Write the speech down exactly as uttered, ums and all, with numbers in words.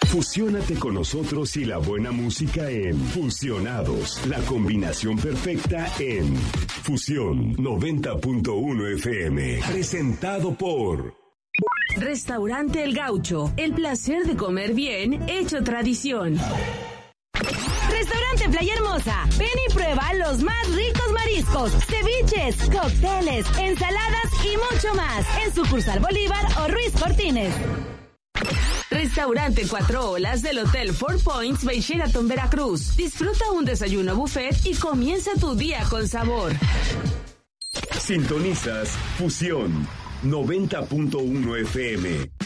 Fusiónate con nosotros y la buena música en Fusionados, la combinación perfecta en Fusión noventa punto uno F M. Presentado por Restaurante El Gaucho, el placer de comer bien hecho tradición. Restaurante Playa Hermosa, ven y prueba los más ricos mariscos, ceviches, cócteles, ensaladas y mucho más en sucursal Bolívar o Ruiz Cortines. Restaurante Cuatro Olas del Hotel Four Points Bay Sheraton, Veracruz. Disfruta un desayuno buffet y comienza tu día con sabor. Sintonizas Fusión noventa punto uno F M.